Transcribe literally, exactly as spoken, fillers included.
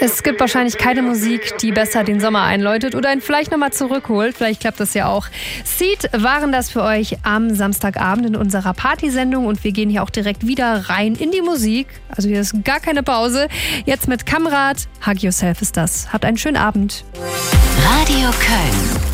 Es gibt wahrscheinlich keine Musik, die besser den Sommer einläutet oder ihn vielleicht nochmal zurückholt. Vielleicht klappt das ja auch. Seed waren das für euch am Samstagabend in unserer Partysendung und wir gehen hier auch direkt wieder rein in die Musik. Also hier ist gar keine Pause. Jetzt mit Kamrat, Hug Yourself ist das. Habt einen schönen Abend. Radio Köln.